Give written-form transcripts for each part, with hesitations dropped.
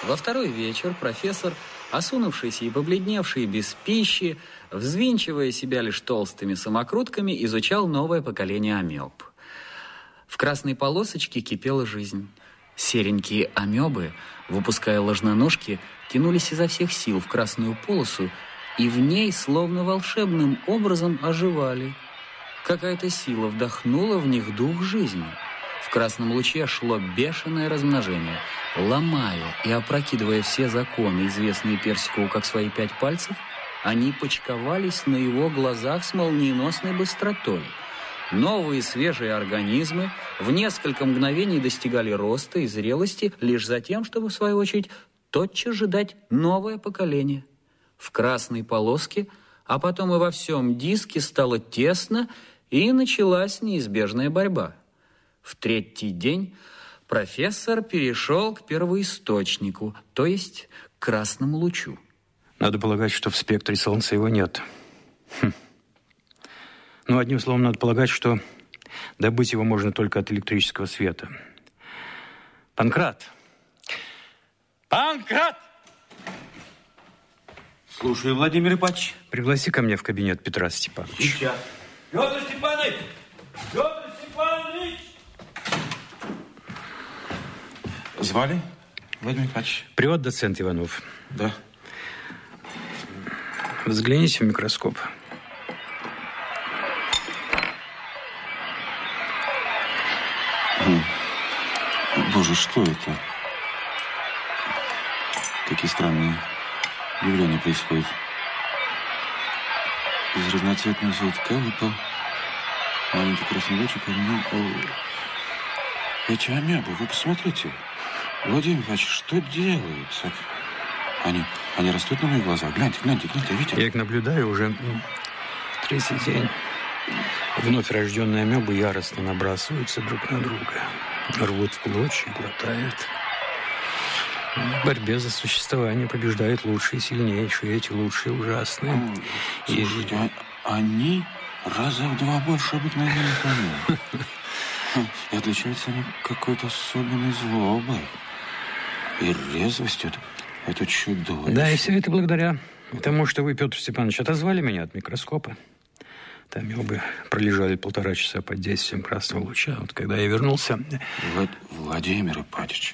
Во второй вечер профессор, осунувшийся и побледневший без пищи, взвинчивая себя лишь толстыми самокрутками, изучал новое поколение амеб. В красной полосочке кипела жизнь. Серенькие амебы, выпуская ложноножки, тянулись изо всех сил в красную полосу, и в ней словно волшебным образом оживали. Какая-то сила вдохнула в них дух жизни. В красном луче шло бешеное размножение. Ломая и опрокидывая все законы, известные Персикову как свои 5 пальцев, они почковались на его глазах с молниеносной быстротой. Новые свежие организмы в несколько мгновений достигали роста и зрелости лишь за тем, чтобы, в свою очередь, тотчас же дать новое поколение. В красной полоске, а потом и во всем диске стало тесно, и началась неизбежная борьба. В третий день профессор перешел к первоисточнику, то есть к красному лучу. Надо полагать, что в спектре Солнца его нет. Ну, одним словом, надо полагать, что добыть его можно только от электрического света. Панкрат! Панкрат! Слушаю, Владимир Ипатович. Пригласи ко мне в кабинет Петра Степановича. Сейчас. Петр Степанович! Петр Степанович! Звали, Владимир Ипатович? Привет, доцент Иванов. Да. Взгляните в микроскоп. Боже, что это? Какие странные явления происходят. Из разноцветного цветка выпал маленький красный лучик, а в нем... Эти амебы, вы посмотрите. Владимир Иванович, что делается? Они растут на моих глазах. Гляньте, видите? Я их наблюдаю уже третий день. Вновь рожденные амебы яростно набрасываются друг на друга. Рвут в клочья, глотают. В борьбе за существование побеждают лучшие, сильнейшие, эти лучшие ужасные. Слушайте, они раза в 2 больше обыкновенных амеб. И отличаются они какой-то особенной злобой и резвостью. Это чудовище. Да, и все это благодаря тому, что вы, Петр Степанович, отозвали меня от микроскопа. Там амебы пролежали 1,5 часа под действием красного луча. Вот когда я вернулся... Владимир Ипатович,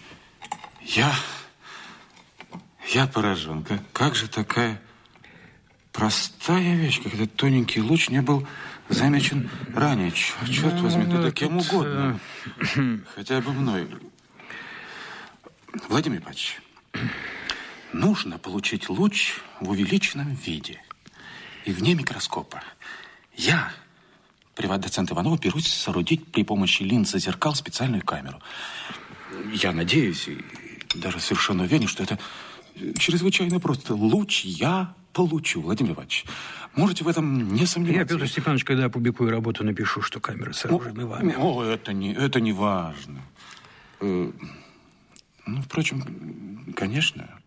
я поражен. Как же такая простая вещь, как этот тоненький луч не был замечен ранее? Черт возьми, да кем угодно. Хотя бы мной. Владимир Ипатович, нужно получить луч в увеличенном виде и вне микроскопа. Я, приват-доцент Иванов, берусь соорудить при помощи линзы зеркал специальную камеру. Я надеюсь и даже совершенно уверен, что это чрезвычайно просто. Луч я получу, Владимир Иванович. Можете в этом не сомневаться. Я, Петр Степанович, когда опубликую работу, напишу, что камеры сооружены вами. Это не важно. Впрочем, конечно.